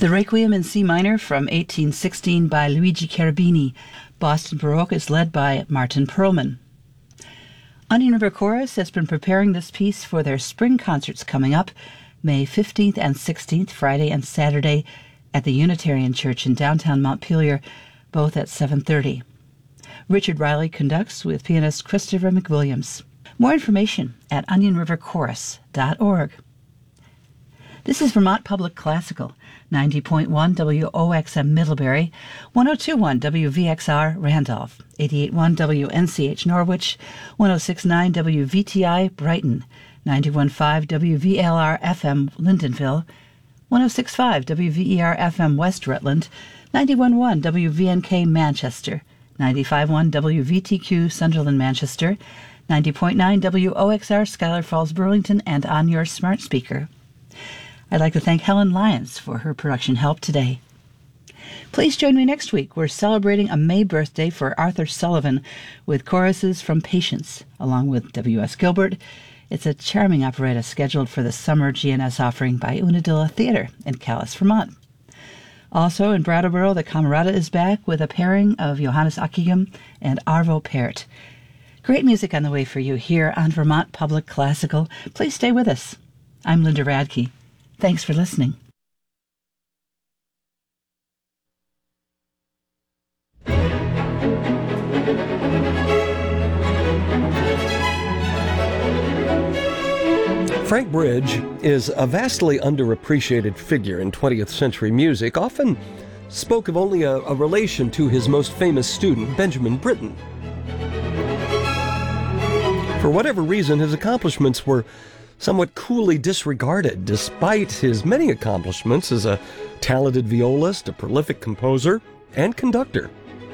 The Requiem in C minor from 1816 by Luigi Cherubini. Boston Baroque is led by Martin Perlman. Onion River Chorus has been preparing this piece for their spring concerts coming up May 15th and 16th, Friday and Saturday, at the Unitarian Church in downtown Montpelier, both at 7:30. Richard Riley conducts with pianist Christopher McWilliams. More information at onionriverchorus.org. This is Vermont Public Classical, 90.1 WOXM Middlebury, 102.1 WVXR Randolph, 88.1 WNCH Norwich, 106.9 WVTI Brighton, 91.5 WVLR FM Lyndonville, 106.5 WVER FM West Rutland, 91.1 WVNK Manchester, 95.1 WVTQ Sunderland Manchester, 90.9 WOXR Schuyler Falls Burlington, and on your smart speaker. I'd like to thank Helen Lyons for her production help today. Please join me next week. We're celebrating a May birthday for Arthur Sullivan with choruses from Patience, along with W.S. Gilbert. It's a charming operetta scheduled for the summer GNS offering by Unadilla Theater in Calais, Vermont. Also in Brattleboro, the Camerata is back with a pairing of Johannes Akigam and Arvo Pärt. Great music on the way for you here on Vermont Public Classical. Please stay with us. I'm Linda Radke. Thanks for listening. Frank Bridge is a vastly underappreciated figure in 20th century music, often spoke of only a relation to his most famous student, Benjamin Britten. For whatever reason, his accomplishments were somewhat coolly disregarded, despite his many accomplishments as a talented violist, a prolific composer, and conductor.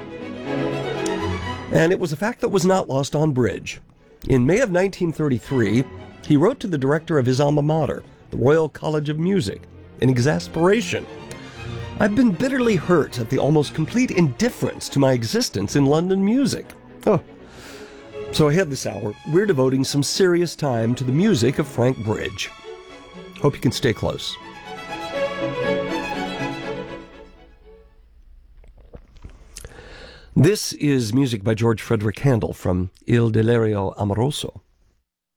And it was a fact that was not lost on Bridge. In May of 1933, he wrote to the director of his alma mater, the Royal College of Music, in exasperation. "I've been bitterly hurt at the almost complete indifference to my existence in London music. Oh. So ahead this hour, we're devoting some serious time to the music of Frank Bridge. Hope you can stay close. This is music by George Frederick Handel from Il Delirio Amoroso.